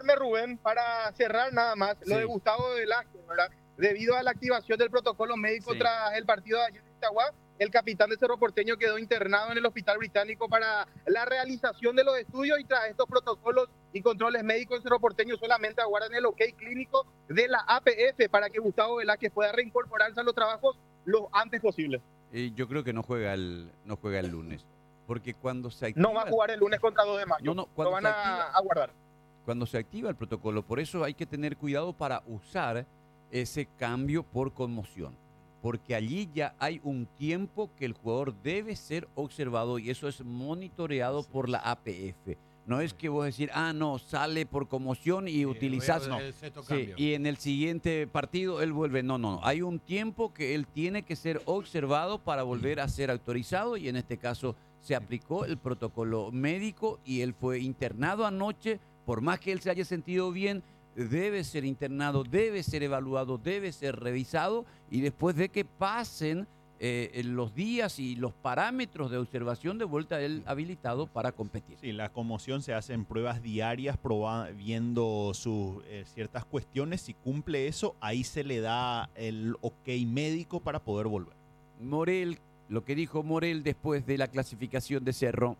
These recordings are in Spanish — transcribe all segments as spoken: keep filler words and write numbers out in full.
informe, Rubén, para cerrar nada más, sí. Lo de Gustavo Velázquez, ¿verdad? Debido a la activación del protocolo médico sí. tras el partido de ayer en Itagua, el capitán de Cerro Porteño quedó internado en el Hospital Británico para la realización de los estudios, y tras estos protocolos y controles médicos en Cerro Porteño solamente aguardan el ok clínico de la A P F para que Gustavo Velázquez pueda reincorporarse a los trabajos lo antes posible. Eh, yo creo que no juega el, no juega el lunes, porque cuando se activa... No va a jugar el lunes contra dos de mayo, no, no, cuando lo van se a activa, aguardar. Cuando se activa el protocolo, por eso hay que tener cuidado para usar ese cambio por conmoción, porque allí ya hay un tiempo que el jugador debe ser observado y eso es monitoreado sí. por la A P F. No es que vos decir, ah, no, sale por conmoción y sí, utilizás, no. Sí, y en el siguiente partido él vuelve. No, no, no. Hay un tiempo que él tiene que ser observado para volver a ser autorizado y en este caso se aplicó el protocolo médico y él fue internado anoche. Por más que él se haya sentido bien, debe ser internado, debe ser evaluado, debe ser revisado y después de que pasen eh, los días y los parámetros de observación, de vuelta él habilitado para competir. Sí, la conmoción se hace en pruebas diarias, proba, viendo sus eh, ciertas cuestiones. Si cumple eso, ahí se le da el ok médico para poder volver. Morel, lo que dijo Morel después de la clasificación de Cerro.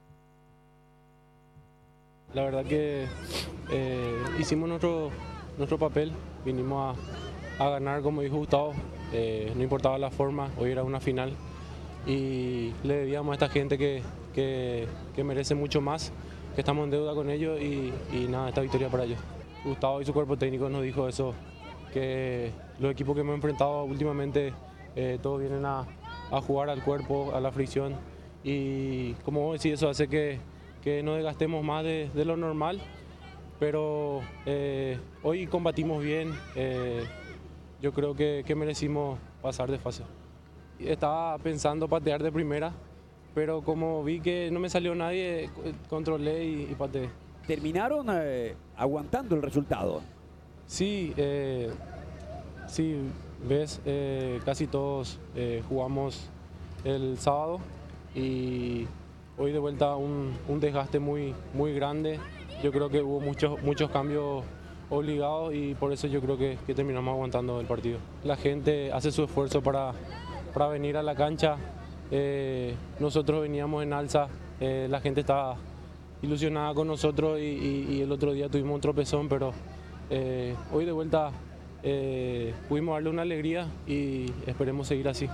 La verdad que eh, hicimos nuestro, nuestro papel, vinimos a, a ganar, como dijo Gustavo, eh, no importaba la forma, hoy era una final y le debíamos a esta gente que, que, que merece mucho más, que estamos en deuda con ellos y, y nada, esta victoria para ellos. Gustavo y su cuerpo técnico nos dijo eso, que los equipos que hemos enfrentado últimamente eh, todos vienen a, a jugar al cuerpo, a la fricción y como vos decís, eso hace que que no desgastemos más de, de lo normal, pero eh, hoy combatimos bien, eh, yo creo que, que merecimos pasar de fase. Estaba pensando patear de primera, pero como vi que no me salió nadie, controlé y, y pateé. ¿Terminaron eh, aguantando el resultado? Sí, eh, sí, ves, eh, casi todos eh, jugamos el sábado y hoy de vuelta un, un desgaste muy, muy grande. Yo creo que hubo muchos, muchos cambios obligados y por eso yo creo que, que terminamos aguantando el partido. La gente hace su esfuerzo para, para venir a la cancha. Eh, nosotros veníamos en alza, eh, la gente estaba ilusionada con nosotros y, y, y el otro día tuvimos un tropezón, pero eh, hoy de vuelta eh, pudimos darle una alegría y esperemos seguir así.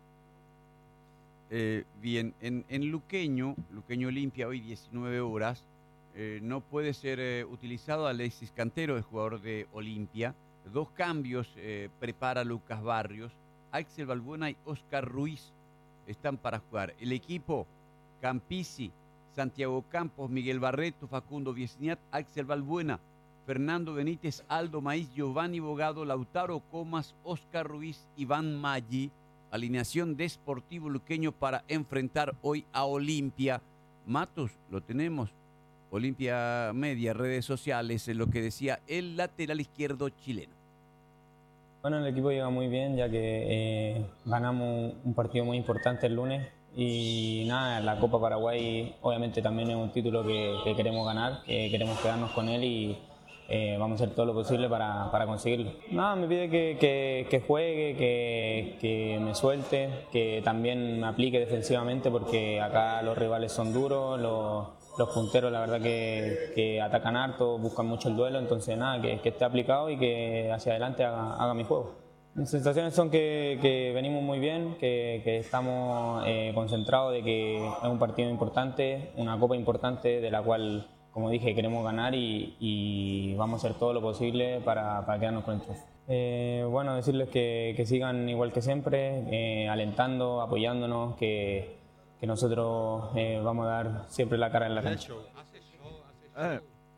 Eh, bien, en, en Luqueño, Luqueño Olimpia, hoy diecinueve horas, eh, no puede ser eh, utilizado Alexis Cantero, el jugador de Olimpia. Dos cambios eh, prepara Lucas Barrios, Axel Balbuena y Oscar Ruiz están para jugar. El equipo, Campisi, Santiago Campos, Miguel Barreto, Facundo Viesniat, Axel Balbuena, Fernando Benítez, Aldo Maíz, Giovanni Bogado, Lautaro Comas, Oscar Ruiz, Iván Maggi. Alineación de Sportivo Luqueño para enfrentar hoy a Olimpia. Matos, lo tenemos. Olimpia Media, redes sociales, en lo que decía el lateral izquierdo chileno. Bueno, el equipo llega muy bien ya que eh, ganamos un partido muy importante el lunes y nada, la Copa Paraguay obviamente también es un título que, que queremos ganar, que queremos quedarnos con él y Eh, vamos a hacer todo lo posible para, para conseguirlo. Nada, me pide que, que, que juegue, que, que me suelte, que también me aplique defensivamente porque acá los rivales son duros, los, los punteros la verdad que, que atacan harto, buscan mucho el duelo, entonces nada, que, que esté aplicado y que hacia adelante haga, haga mi juego. Mis sensaciones son que, que venimos muy bien, que, que estamos eh, concentrados de que es un partido importante, una copa importante de la cual, como dije, queremos ganar y, y vamos a hacer todo lo posible para, para quedarnos con el trofeo. Eh, bueno, decirles que, que sigan igual que siempre, eh, alentando, apoyándonos, que, que nosotros eh, vamos a dar siempre la cara en la cancha. Ah.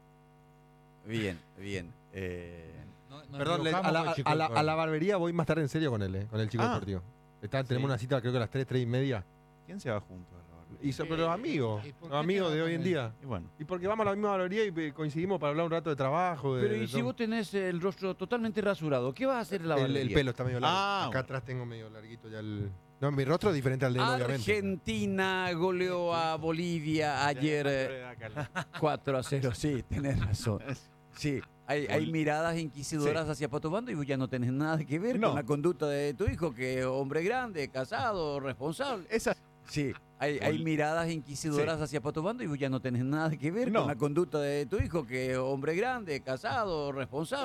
Bien, bien. Eh... No, no Perdón, le, a, la, a, la, a la barbería voy más tarde en serio con él, eh, con el chico ah. deportivo. Está, tenemos sí. una cita creo que a las tres, tres y media. ¿Quién se va junto? Y so, pero los amigos, los amigos de hoy en día. Y bueno. Y porque vamos a la misma barbería y coincidimos para hablar un rato de trabajo. De, pero y de si vos tenés el rostro totalmente rasurado, ¿qué vas a hacer en la barbería? El, el pelo está medio largo. Ah, Acá bueno. atrás tengo medio larguito ya el... No, mi rostro es diferente al de él, obviamente. Argentina goleó a Bolivia ayer cuatro a cero. Sí, tenés razón. Sí, Hay, hay miradas inquisidoras Sí. hacia Pato Bando y vos ya no tenés nada que ver No. con la conducta de tu hijo, que es hombre grande, casado, responsable. Esa, Sí, hay, hay Ol- miradas inquisidoras hacia Pato Bando y vos ya no tenés nada que ver No. con la conducta de tu hijo, que es hombre grande, casado, responsable.